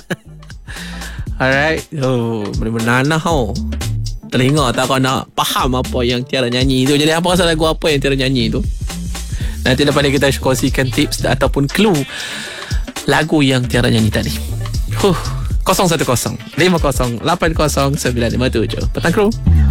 Alright. Benar-benar nak telinga tak kau nak faham apa yang Tiara nyanyi tu. Jadi apa rasa lagu apa yang Tiara nyanyi tu? Nanti lepas ni kita kongsikan tips ataupun clue lagu yang Tiara nyanyi tadi. 010 50 80 957. Petang Kru.